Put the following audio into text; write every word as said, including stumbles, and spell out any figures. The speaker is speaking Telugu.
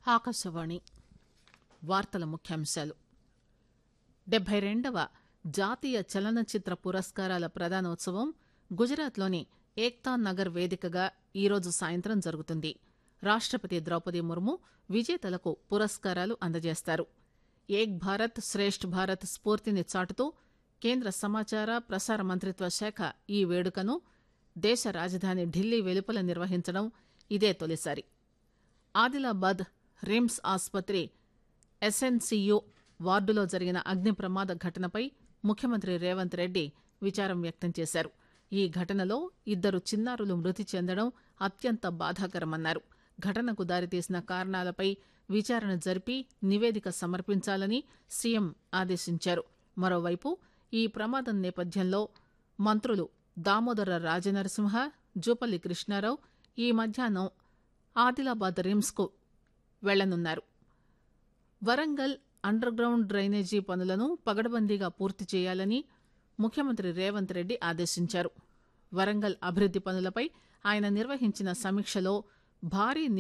ఆకాశవాణి వార్తల ముఖ్యాంశాలు డెబ్బై రెండవ జాతీయ చలనచిత్ర పురస్కారాల ప్రదానోత్సవం గుజరాత్లోని ఏక్తా నగర్ వేదికగా ఈరోజు సాయంత్రం జరుగుతుంది. రాష్టపతి ద్రౌపది ముర్ము విజేతలకు పురస్కారాలు అందజేస్తారు. ఏక్ భారత్ శ్రేష్ఠ్ భారత్ స్ఫూర్తిని చాటుతూ కేంద్ర సమాచార ప్రసార మంత్రిత్వ శాఖ ఈ వేడుకను దేశ రాజధాని ఢిల్లీ వెలుపల నిర్వహించడం ఇదే తొలిసారి. ఆదిలాబాద్ రిమ్స్ ఆస్పత్రి ఎస్ఎన్సీయూ వార్డులో జరిగిన అగ్ని ప్రమాద ఘటనపై ముఖ్యమంత్రి రేవంత్ రెడ్డి విచారం వ్యక్తం చేశారు. ఈ ఘటనలో ఇద్దరు చిన్నారులు మృతి చెందడం అత్యంత బాధాకరమన్నారు. ఘటనకు దారితీసిన కారణాలపై విచారణ జరిపి నివేదిక సమర్పించాలని సీఎం ఆదేశించారు. మరోవైపు ఈ ప్రమాదం నేపథ్యంలో మంత్రులు దామోదర రాజనరసింహ, జూపల్లి కృష్ణారావు ఈ మధ్యాహ్నం ఆదిలాబాద్ రిమ్స్ కు వెళ్లనున్నారు. వరంగల్ అండర్ గ్రౌండ్ డ్రైనేజీ పనులను పగడ్బందీగా పూర్తి చేయాలని ముఖ్యమంత్రి రేవంత్ రెడ్డి ఆదేశించారు. వరంగల్ అభివృద్ది పనులపై ఆయన నిర్వహించిన సమీక్షలో భారీ